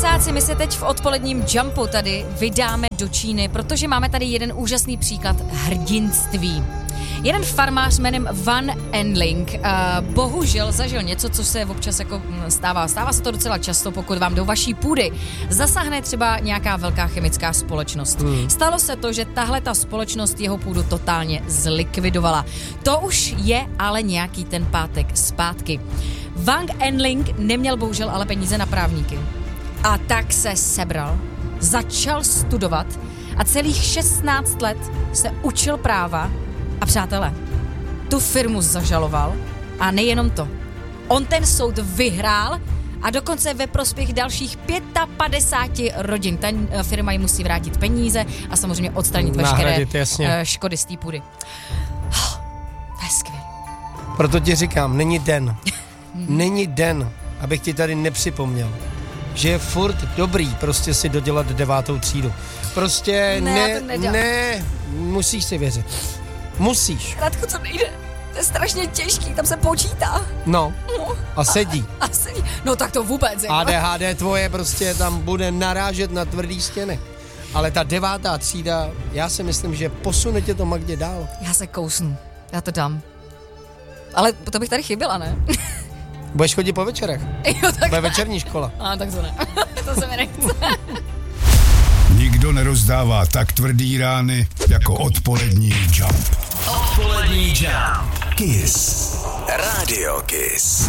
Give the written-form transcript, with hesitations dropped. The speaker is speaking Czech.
Kisáci, my se teď v odpoledním Jumpu tady vydáme do Číny, protože máme tady jeden úžasný příklad hrdinství. Jeden farmář jménem Van Enling bohužel zažil něco, co se občas jako stává. Stává se to docela často, pokud vám do vaší půdy zasáhne třeba nějaká velká chemická společnost. Stalo se to, že tahle ta společnost jeho půdu totálně zlikvidovala. To už je ale nějaký ten pátek zpátky. Van Enling neměl bohužel ale peníze na právníky. A tak se sebral, začal studovat a celých 16 let se učil práva. A přátelé, tu firmu zažaloval a nejenom to. On ten soud vyhrál a dokonce ve prospěch dalších 55 rodin. Ta firma jim musí vrátit peníze a samozřejmě odstranit veškeré škody z té půdy. To je skvělé. Proto ti říkám, není den, abych ti tady nepřipomněl, že je furt dobrý prostě si dodělat 9. třídu. Prostě ne, musíš si věřit. Musíš. Radku, to nejde. To je strašně těžký, tam se počítá. No. A sedí. No tak to vůbec. Jako. ADHD tvoje prostě tam bude narážet na tvrdý stěny. Ale ta 9. třída, já si myslím, že posune tě to Magdě dál. Já se kousnu. Já to dám. Ale to bych tady chyběla, ne? Budeš chodit po večerech. Jo, tak. Bude večerní škola. Tak to ne. To se mi nechce. Nikdo nerozdává tak tvrdý rány jako odpolední Jump. Odpolední Jump. Kiss. Radio Kiss.